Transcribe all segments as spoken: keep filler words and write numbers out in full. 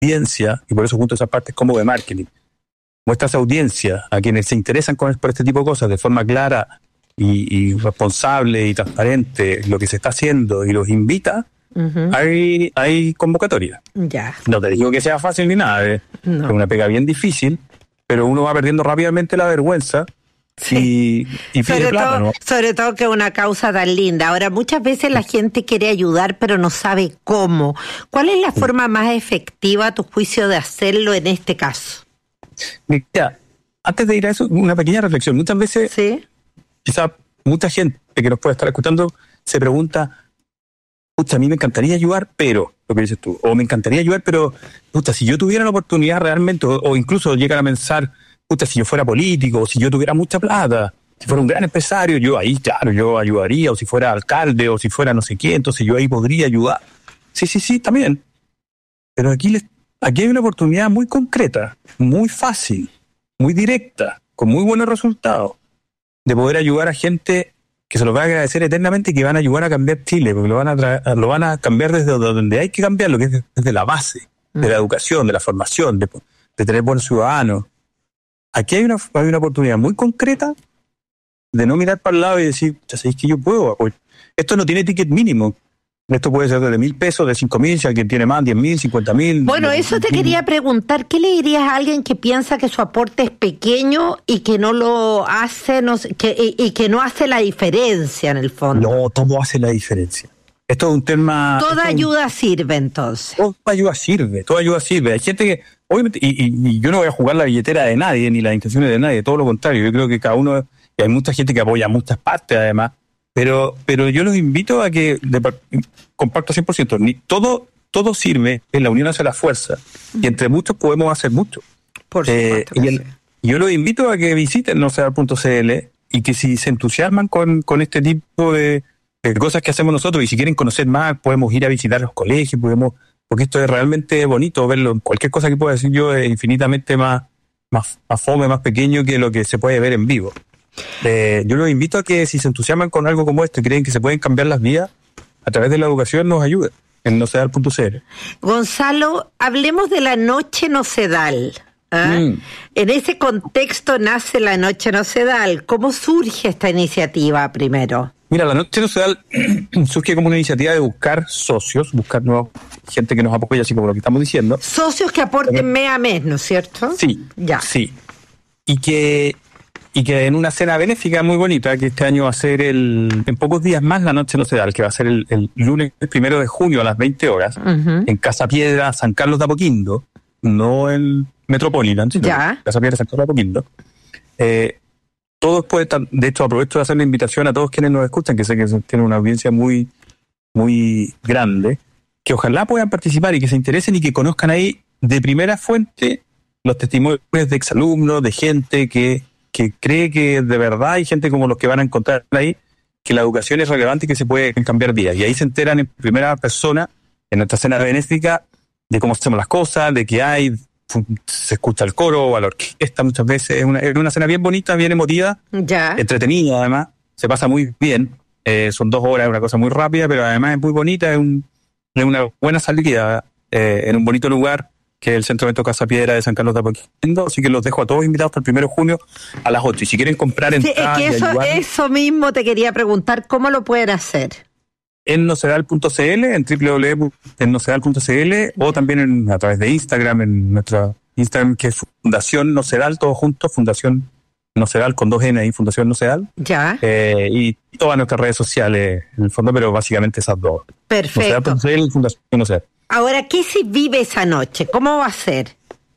audiencia, y por eso junto a esas partes como de marketing, muestras audiencia a quienes se interesan con, por este tipo de cosas de forma clara y, y responsable y transparente lo que se está haciendo y los invita, uh-huh. hay, hay convocatoria. Ya. No te digo que sea fácil ni nada, es no. una pega bien difícil, pero uno va perdiendo rápidamente la vergüenza. Sí. Y, y sobre, plata, todo, ¿no? sobre todo que es una causa tan linda. Ahora, muchas veces la gente quiere ayudar, pero no sabe cómo. ¿Cuál es la forma más efectiva, a tu juicio, de hacerlo en este caso? Mira, antes de ir a eso, una pequeña reflexión. Muchas veces, ¿sí? quizá mucha gente que nos puede estar escuchando se pregunta, pucha, a mí me encantaría ayudar, pero, lo que dices tú, o me encantaría ayudar, pero, pucha, si yo tuviera la oportunidad realmente, o, o incluso llegar a pensar, pucha, si yo fuera político, o si yo tuviera mucha plata, si fuera un gran empresario, yo ahí, claro, yo ayudaría, o si fuera alcalde, o si fuera no sé qué, entonces yo ahí podría ayudar. Sí, sí, sí, también. Pero aquí, les, aquí hay una oportunidad muy concreta, muy fácil, muy directa, con muy buenos resultados, de poder ayudar a gente que se los va a agradecer eternamente y que van a ayudar a cambiar Chile, porque lo van a, tra- lo van a cambiar desde donde hay que cambiarlo, que es desde la base, de la educación, de la formación, de, de tener buenos ciudadanos. Aquí hay una, hay una oportunidad muy concreta de no mirar para el lado y decir, ya sabéis que yo puedo. Esto no tiene ticket mínimo. Esto puede ser de mil pesos, de cinco mil, si alguien tiene más, diez mil, cincuenta mil. Bueno, eso te quería preguntar. ¿Qué le dirías a alguien que piensa que su aporte es pequeño y que no lo hace, no, que, y, y que no hace la diferencia en el fondo? No, todo hace la diferencia. Esto es un tema... Toda ayuda un, sirve, entonces. Toda ayuda sirve, toda ayuda sirve. Hay gente que, obviamente, y, y, y yo no voy a jugar la billetera de nadie, ni las intenciones de nadie, todo lo contrario. Yo creo que cada uno, y hay mucha gente que apoya muchas partes, además, pero pero yo los invito a que, de, comparto cien por ciento, ni, todo, todo sirve, en la unión hace la fuerza, y entre muchos podemos hacer mucho. Por supuesto. Eh, y el, yo los invito a que visiten nocedal punto c l y que si se entusiasman con, con este tipo de... cosas que hacemos nosotros, y si quieren conocer más, podemos ir a visitar los colegios, podemos, porque esto es realmente bonito verlo. Cualquier cosa que pueda decir yo es infinitamente más, más, más fome, más pequeño que lo que se puede ver en vivo. Eh, yo los invito a que si se entusiasman con algo como esto y creen que se pueden cambiar las vidas, a través de la educación nos ayuden en nocedal punto c l. Gonzalo, hablemos de la Noche Nocedal. ¿Ah? Mm. En ese contexto nace la Noche Nocedal. ¿Cómo surge esta iniciativa primero? Mira, la Noche Nocedal surge como una iniciativa de buscar socios, buscar nueva gente que nos apoye, así como lo que estamos diciendo. Socios que aporten mes a mes, ¿no es cierto? Sí, ya. Sí. Y que, y que en una cena benéfica muy bonita, que este año va a ser el, en pocos días más, la Noche Nocedal, que va a ser el, el lunes primero de junio a las veinte horas, uh-huh. en Casa Piedra, San Carlos de Apoquindo, no en Metropolitan, sino ya. en Casa Piedra, San Carlos de Apoquindo. Eh, Todos pueden, de hecho aprovecho de hacer la invitación a todos quienes nos escuchan, que sé que tienen una audiencia muy, muy grande, que ojalá puedan participar y que se interesen y que conozcan ahí de primera fuente los testimonios de exalumnos, de gente que, que cree que de verdad hay gente como los que van a encontrar ahí, que la educación es relevante y que se puede cambiar vidas. Y ahí se enteran en primera persona, en nuestra cena benéfica, de cómo hacemos las cosas, de que hay... se escucha el coro o a la orquesta muchas veces. Es una, es una cena bien bonita, bien emotiva, ya. entretenida además, se pasa muy bien, eh, son dos horas, es una cosa muy rápida, pero además es muy bonita, es, un, es una buena salida eh, en un bonito lugar que es el Centro de Evento Casa Piedra de San Carlos de Apoquindo, así que los dejo a todos invitados para el primero de junio a las ocho, y si quieren comprar entradas... Sí, es que eso, eso mismo te quería preguntar, ¿cómo lo pueden hacer? En nocedal punto c l, en doble u doble u doble u punto nocedal punto c l, o también en, a través de Instagram, en nuestra Instagram, que es Fundación Nocedal, todos juntos, Fundación Nocedal con dos N ahí, Fundación Nocedal. Ya. Eh, y todas nuestras redes sociales, en el fondo, pero básicamente esas dos. Perfecto. nocedal punto c l y Fundación Nocedal. Ahora, ¿qué se vive esa noche? ¿Cómo va a ser?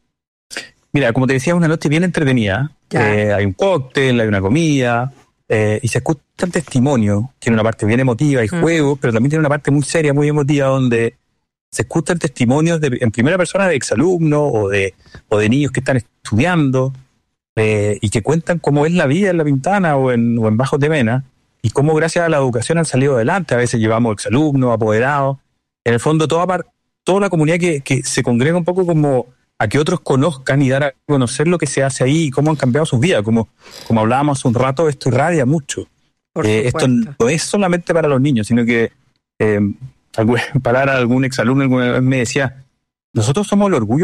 Mira, como te decía, es una noche bien entretenida. Eh, hay un cóctel, hay una comida... Eh, y se escuchan testimonios, tiene una parte bien emotiva y juegos, mm. pero también tiene una parte muy seria, muy emotiva, donde se escuchan testimonios de, en primera persona de exalumnos o de, o de niños que están estudiando eh, y que cuentan cómo es la vida en La Pintana o en, o en Bajos de Mena y cómo gracias a la educación han salido adelante. A veces llevamos exalumnos, apoderados, en el fondo toda, toda la comunidad que, que se congrega un poco como a que otros conozcan y dar a conocer lo que se hace ahí y cómo han cambiado sus vidas. Como, como hablábamos hace un rato, esto irradia mucho. Eh, esto no es solamente para los niños, sino que eh, para algún exalumno alguna vez me decía, Nosotros somos el orgullo